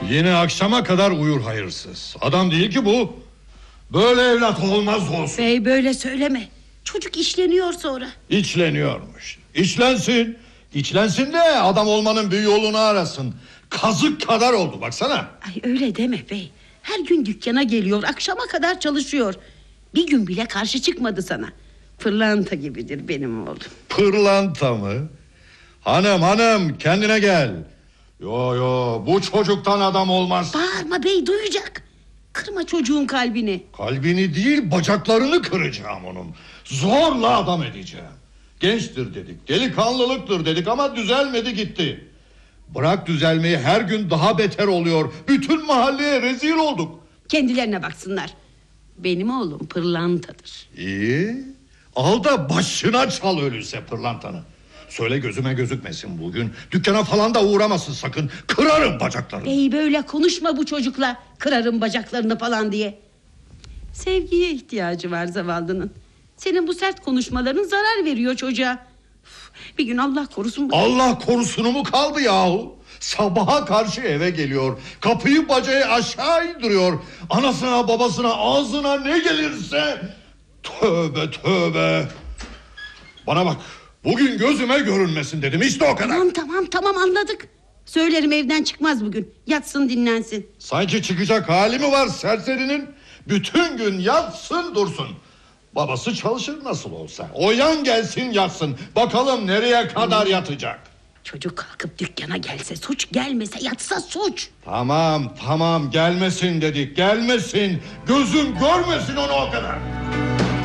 Yine akşama kadar uyur hayırsız. Adam değil ki bu. Böyle evlat olmaz olsun. Bey böyle söyleme. Çocuk işleniyor sonra. İçleniyormuş. İçlensin. İçlensin de adam olmanın bir yolunu arasın. Kazık kadar oldu baksana. Ay öyle deme bey. Her gün dükkana geliyor, akşama kadar çalışıyor. Bir gün bile karşı çıkmadı sana. Pırlanta gibidir benim oğlum. Pırlanta mı? Hanım kendine gel. Yo bu çocuktan adam olmaz. Bağırma bey, duyacak. Kırma çocuğun kalbini. Kalbini değil bacaklarını kıracağım onun. Zorla adam edeceğim. Gençtir dedik, delikanlılıktır dedik ama düzelmedi gitti. Bırak düzelmeyi, her gün daha beter oluyor. Bütün mahalleye rezil olduk. Kendilerine baksınlar. Benim oğlum pırlantadır. İyi. Al da başına çal öyleyse pırlantanı. Söyle gözüme gözükmesin bugün. Dükkana falan da uğramasın sakın. Kırarım bacaklarını. Bey böyle konuşma bu çocukla. Kırarım bacaklarını falan diye. Sevgiye ihtiyacı var zavallının. Senin bu sert konuşmaların zarar veriyor çocuğa. Bir gün Allah korusun. Allah korusunu mu kaldı yahu? Sabaha karşı eve geliyor. Kapıyı bacayı aşağı indiriyor. Anasına babasına ağzına ne gelirse. Tövbe. Bana bak. Bugün gözüme görünmesin dedim, işte o kadar. Tamam anladık. Söylerim evden çıkmaz bugün. Yatsın dinlensin. Sanki çıkacak hali mi var serserinin? Bütün gün yatsın dursun. Babası çalışır nasıl olsa. O yan gelsin yatsın. Bakalım nereye kadar yatacak. Çocuk kalkıp dükkana gelse suç, gelmese yatsa suç. Tamam gelmesin dedik, gelmesin. Gözüm görmesin onu o kadar.